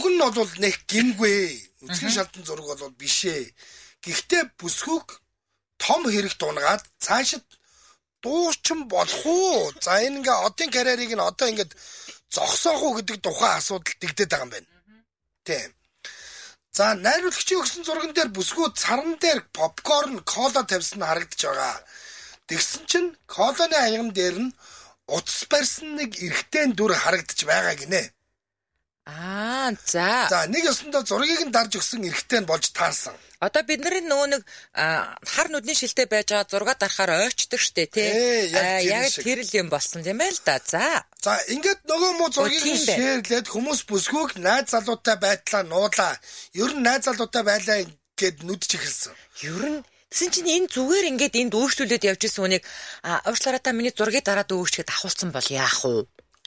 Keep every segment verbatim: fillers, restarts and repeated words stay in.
уг нь бол нэг гимгүй. Үзгийн шалтан зураг бол биш ээ. Гэхдээ бүсгүйг том хэрэг дунгаад цаашид дуучин болох уу? За энэ ингээ одын карьерийг нь одоо ингээд зогсоох уу гэдэг тухайн асуудал дэгдээд байгаа юм байна. Тийм. За найруулагчийн өгсөн зурган дээр бүсгүүд царан дээр попкорн, кола тавьсан нь харагдаж байгаа. Тэгсэн чинь колоны аяган дээр нь утас барьсан нэг эрэгтэй дүр харагдаж байгаа гинэ. Аа, за. За нэг ёсондоо зургийг нь дарж өгсөн эрэгтэй нь болж таарсан. Одоо бид нарын нөгөө нэг хар нүдний шилтэй байж байгаа зураг дарахаар ойчдаг штэ тий. Яг тэр л юм болсон юм байл да. За. За ингээд нөгөө муу зургийг шеэрлээд хүмүүс бүсгүйг найз залуутай байдлаа нуулаа. Ер нь найз залуутай байлаа гэд нүдж эхэлсэн. Ер нь тэгсэн чинь энэ зүгээр ингээд энд өөрчлөлөд явж исэн үнийг уучлаарай та миний зургийг дараад өгөөч гэд ахуулсан бол яах вэ?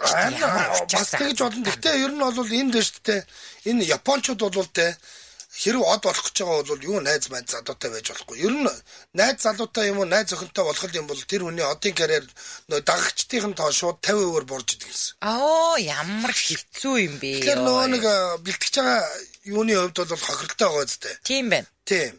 Бас тэгж болно. Гэхдээ ер нь бол энэ дээ шүү дээ. Энэ японочууд бол те хэрэг од болох гэж байгаа бол юу найз маань залуутай байж болохгүй. Ер нь найз залуутай юм уу найз охинтой болох юм бол тэр хүний одын карьер нөө дагагчдын тоо шууд пятьдесят өвөр борж идэг гэсэн. Аа ямар хэцүү юм бэ. Тэр нөө нэг бэлтгэж байгаа юуны хувьд бол хохиролтой байгаа зү. Тийм байна. Тийм.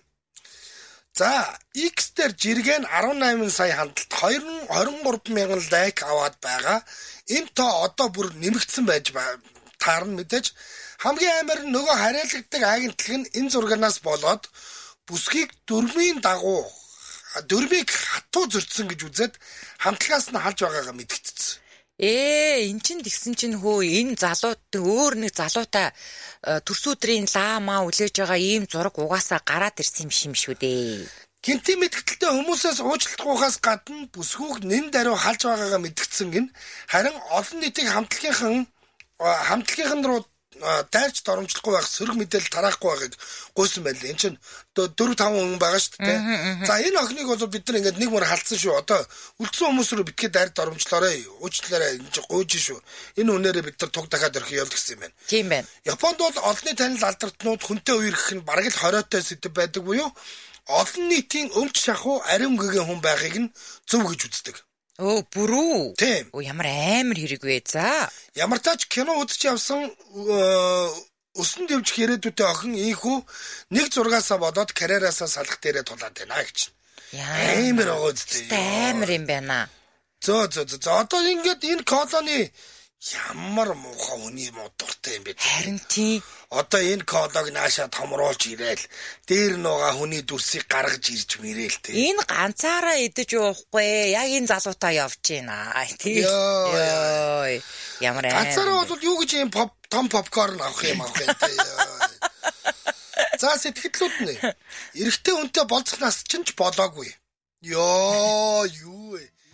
За X дээр жиргэн арван сая хандлт двадцать три мянган лайк аваад байгаа. Энэ тоо одоо бүр нэмэгдсэн байж таарна мэдээж. Хамгийн амар нөгөө хариалгдаг агентлаг нь энэ зурганаас болоод бүсгийг дөрмийн дагуу дөрмийг хатуу зөрчсөн гэж үзээд хамтлагаас нь халж байгаагаа мэдгэцсэн. Ээ эн чин тэгсэн чинь хөө энэ залууд өөр нэг залуутай төрсөдрийн лаамаа үлээж байгаа ийм зураг угаасаа гараад ирсэн юм шим шүү дээ. Гинти мэдгэлтэй хүмүүсээс уучлалтгүйхаас гадна бүсгүйг нэн даруй халж байгаагаа мэдгэцсэн гин харин олон нийтийн хамтлагийнхан хамтлагийнхан руу дайрч доромжлохгүй байх сөрөг мэдээлэл тараахгүй байгааг гуйсан байлаа. Энд чинь дөрөв таван хүн байгаа шүү дээ. За энэ охиныг бол бид нар ингээд нэг мөр халдсан шүү. Одоо үлдсэн хүмүүс рүү битгий дайр доромжлоорой. Уучлаарай энэ чинь гуйж шүү. Энэ үнээрээ бид нар туг дахиад өрхий явуул гэсэн юм байна. Тийм байна. Японд бол олонний танил алдартнууд хүнтэй үерхэх нь бараг л хориотой сэдв байдаг буюу олон нийтийн өмч шахуу ариун гэгийн хүн байхыг нь зөв гэж үздэг. Оо бүрүү. Тийм. Оо ямар амар хэрэг вэ. За. Ямар тач кино үзэж явсан өсөн дэвжих ирээдүйтэй охин ийхүү нэг зургаасаа болоод карьераасаа салах дээрээ тулаад байна гэж. Амар байгаа үстэй. Амар юм байна. Зөө зөө зөө. Одоо ингээд энэ колоны ямар муухай хүний муу дуртай юм бэ? Харин тийм. Одоо энэ колог наашаа томруулж ирээл дээр нугаа хүний дүрсийг гаргаж ирж мэрэл тэ. Энэ ганцаараа идэж уухгүй. Яг энэ залуутай явж байна. Тийм. Йой. Ямар аа. Ганцаараа бол юу гэж юм pop том попкорн авах юм авах юм тэ. За сэтгэлдлүүд нэ. Эрэгтэй хүнтэй болцохнаас ч ч болоогүй. Йоо юу вэ?